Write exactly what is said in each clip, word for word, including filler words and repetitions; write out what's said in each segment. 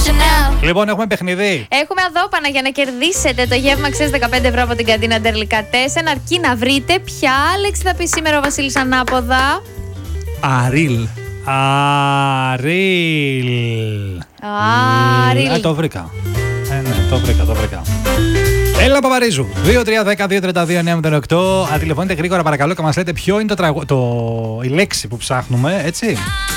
Λοιπόν, έχουμε παιχνιδί. Έχουμε αδόπανα για να κερδίσετε το γεύμα ξέρεις δεκαπέντε ευρώ από την καντίνα Ντερλικατέσεν. Αρκεί να βρείτε ποια λέξη θα πει σήμερα ο Βασίλης ανάποδα. Αρίλ. Αρίλ. Αρίλ. Α, το βρήκα. Ε, ναι, το βρήκα, το βρήκα. Έλα Παπαρίζου. δύο τρία ένα μηδέν δύο τρία δύο εννιά μηδέν οκτώ. Αντιληφθείτε γρήγορα παρακαλώ και μας λέτε ποιο είναι το τραγου... το... η λέξη που ψάχνουμε, έτσι.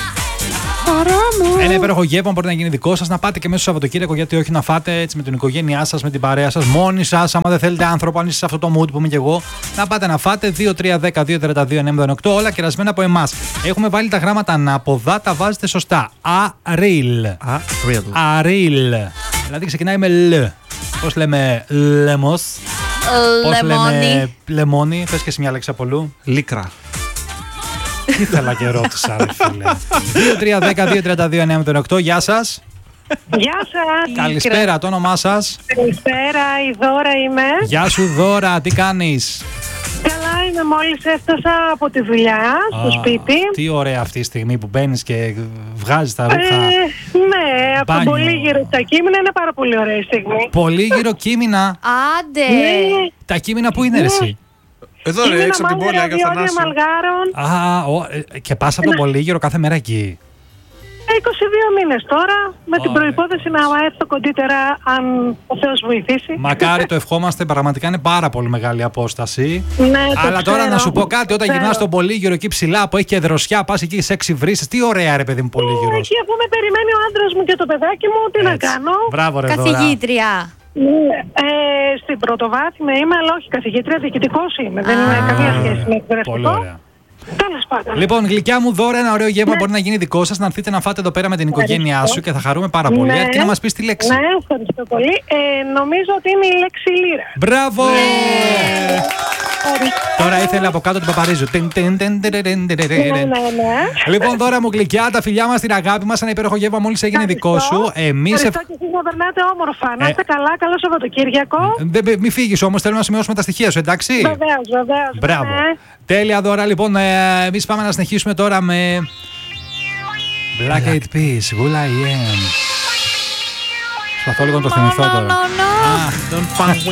Ένα υπέροχο γεύμα μπορεί να γίνει δικό σας, να πάτε και μέσα στο Σαββατοκύριακο, γιατί όχι να φάτε έτσι με την οικογένειά σας, με την παρέα σας, μόνοι σας. Άμα δεν θέλετε άνθρωπο, αν είστε σε αυτό το mood που είμαι και εγώ, να πάτε να φάτε. δύο τρία ένα μηδέν δύο τρία δύο εννιά μηδέν οκτώ, όλα κερασμένα από εμάς. Έχουμε βάλει τα γράμματα ανάποδα, τα βάζετε σωστά. Αρίλ. Αρίλ. Δηλαδή ξεκινάει με λ. Πώς λέμε λεμός. Πώς λέμε λεμόνι. Πες και εσύ μια λέξη από λου. Λίκρα. Ήθελα και ρώτησα, ρε φίλε. δύο τρία ένα δύο τρία δύο εννιά μηδέν οκτώ, γεια σας. Γεια σας. Καλησπέρα, το όνομά σας. Καλησπέρα, η Δώρα είμαι. Γεια σου Δώρα, τι κάνεις? Καλά είμαι, μόλις έφτασα από τη δουλειά, στο Α, σπίτι. Τι ωραία αυτή η στιγμή που μπαίνεις και βγάζεις τα ρούχα. Ε, ναι, από Μπάνιο. τον πολύ γύρω τα κείμενα είναι πάρα πολύ ωραία η στιγμή. Πολύ γύρω κείμενα. Άντε. Ναι. Τα κείμενα που είναι, ρε εσύ? Εδώ ρε, έξω από την πόλη, Άγιο Αγιώδη Θανάσιο. Αμαλγάρων. Α, ο, ε, και πας από το πολύ γύρω κάθε μέρα εκεί. είκοσι δύο μήνες τώρα, με την Ωραία. προϋπόθεση να έρθω κοντύτερα αν ο Θεός βοηθήσει. Μακάρι, το ευχόμαστε, πραγματικά είναι πάρα πολύ μεγάλη απόσταση. Ναι, το Αλλά τώρα ξέρω, να σου πω κάτι, όταν ξέρω. γυρνάς στον Πολύγυρο εκεί ψηλά που έχει και δροσιά, πας εκεί σε έξι βρύσες. Τι ωραία, ρε παιδί μου, Πολύγυρος. Εκεί αφού με περιμένει ο άντρας μου και το παιδάκι μου, τι να Έτσι. κάνω. Μπράβο, ρε Δώρα. Καθηγήτρια. Ε, στην πρωτοβάθμια είμαι, αλλά όχι καθηγήτρια, διοικητικός είμαι. Δεν είναι καμία σχέση με εκπαιδευτικό. Πολύ ωραία. Τέλος πάντων. Λοιπόν, γλυκιά μου Δώρα, ένα ωραίο γεύμα μπορεί να γίνει δικό σας. Να έρθετε να φάτε εδώ πέρα με την οικογένειά σου και θα χαρούμε πάρα πολύ. Ναι. Και να μας πεις τη λέξη. Ναι, ευχαριστώ πολύ. Ε, νομίζω ότι είναι η λέξη λύρα. Μπράβο! Ευχαριστώ. Τώρα ήθελε από κάτω την Παπαρίζου. Τιν, τιν, τιν, τιν, τιν, τιν, τιν. Ναι, ναι, ναι. Λοιπόν, Δώρα μου γλυκιά, τα φιλιά μας, την αγάπη μας. Ένα υπέροχο γεύμα μόλις έγινε δικό σου. Εμείς. Ευχαριστώ και εσείς να περνάτε όμορφα. Να είστε Ε. καλά, καλό Σαββατοκύριακο. Δεν μη φύγεις όμως, θέλουμε να σημειώσουμε τα στοιχεία σου, εντάξει. Βεβαίως, βεβαίως. Μπράβο. Ναι. Τέλεια, Δώρα. Λοιπόν, ε, εμείς πάμε να συνεχίσουμε τώρα με Black Eyed Peas, Will I Am. Προσπαθώ λίγο να το θυμηθώ τώρα. No, no, no. Ah, don't fuck with